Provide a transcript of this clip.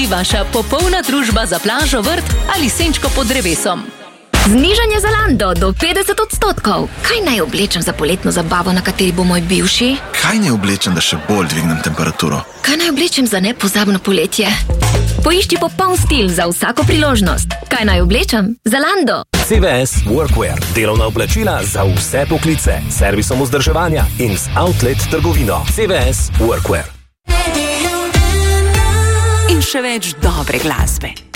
Vaša popolna družba za plažo, vrt ali senčko pod drevesom. Znižanje Zalando do 50%. Kaj naj oblečem za poletno zabavo, na kateri bo moj bivši? Kaj naj oblečem, da še bolj dvignem temperaturo? Kaj naj oblečem za nepozabno poletje? Poišči popoln stil za vsako priložnost. Kaj naj oblečem? Zalando. CVS Workwear. Delovna oblačila za vse poklice. Servisom vzdrževanja in z outlet trgovino. CVS Workwear. In še več dobre glasbe.